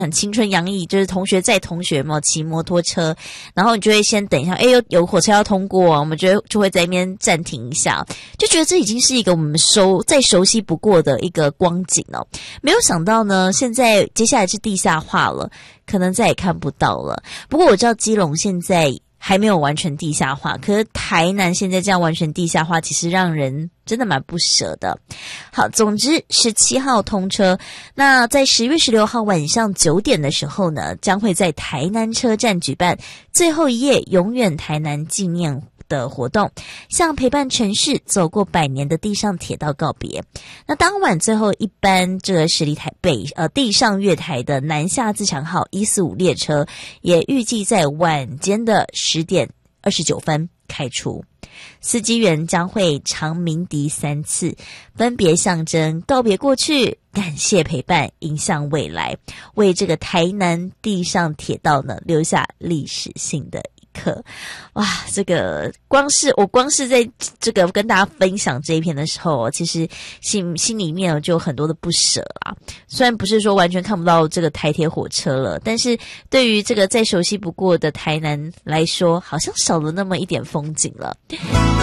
很青春洋溢，就是同学载同学嘛，骑摩托车，然后你就会先等一下，有火车要通过，我们就会在那边暂停一下，就觉得这已经是一个我们再熟悉不过的一个光景哦。没有想到呢，现在接下来是地下化了，可能再也看不到了。不过我知道基隆现在还没有完全地下化，可是台南现在这样完全地下化，其实让人真的蛮不舍的。好，总之17号通车，那在10月16号晚上9点的时候呢，将会在台南车站举办最后一夜永远台南纪念的活动，向陪伴城市走过100年的地上铁道告别。那当晚最后一班这个10里台北地上月台的南下自强号145列车，也预计在晚间的10点29分开出。司机员将会唱鸣笛3次，分别象征告别过去，感谢陪伴，迎向未来，为这个台南地上铁道呢留下历史性的课。哇，这个光是在这个跟大家分享这一篇的时候，其实心里面就有很多的不舍啊。虽然不是说完全看不到这个台铁火车了，但是对于这个再熟悉不过的台南来说，好像少了那么一点风景了。